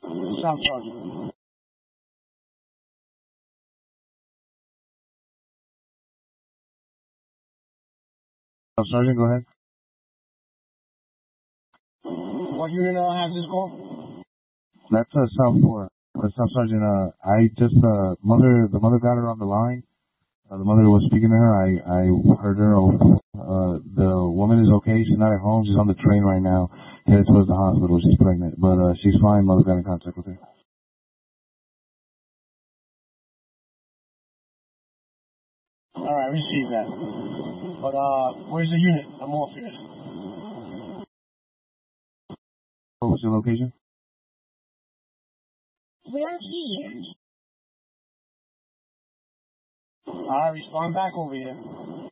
South Sergeant. Sergeant, go ahead. What unit has this call? That's South 4. South Sergeant, I just, the mother got her on the line. The mother was speaking to her. I heard her. The woman is okay. She's not at home. She's on the train right now, headed towards the hospital. She's pregnant, but she's fine. Mother got in contact with her. All right, receive that. But where's the unit? I'm off here. What's your location? We're here. All right, respond back over here.